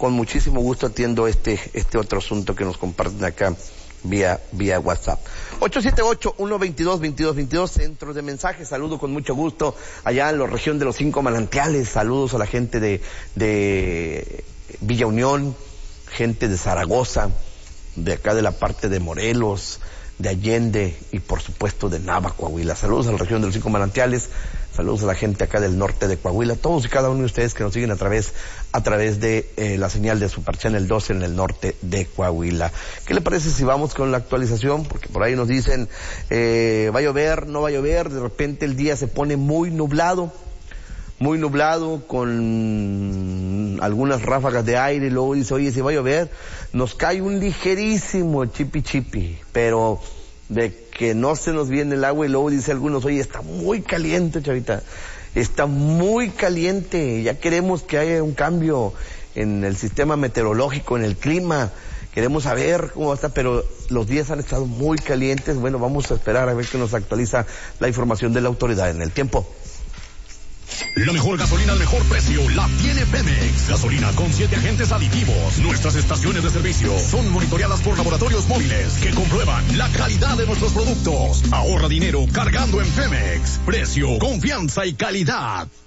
con muchísimo gusto atiendo este otro asunto que nos comparten acá vía WhatsApp. 878-122-2222, centros de mensajes. Saludo con mucho gusto allá en la región de los 5 manantiales. Saludos a la gente de Villa Unión, gente de Zaragoza, de acá de la parte de Morelos, de Allende y por supuesto de Nava, Coahuila. Saludos a la región de los 5 manantiales, saludos a la gente acá del norte de Coahuila, todos y cada uno de ustedes que nos siguen a través de la señal de Super Channel 12 en el norte de Coahuila. ¿Qué le parece si vamos con la actualización? Porque por ahí nos dicen, va a llover, no va a llover, de repente el día se pone muy nublado con algunas ráfagas de aire, y luego dice, oye, si va a llover, nos cae un ligerísimo chipi, pero de que no se nos viene el agua, y luego dice algunos, oye, está muy caliente, chavita, está muy caliente, ya queremos que haya un cambio en el sistema meteorológico, en el clima, queremos saber cómo va a estar, pero los días han estado muy calientes. Bueno, vamos a esperar a ver que nos actualiza la información de la autoridad en el tiempo. La mejor gasolina al mejor precio la tiene Pemex. Gasolina con 7 agentes aditivos. Nuestras estaciones de servicio son monitoreadas por laboratorios móviles que comprueban la calidad de nuestros productos. Ahorra dinero cargando en Pemex. Precio, confianza y calidad.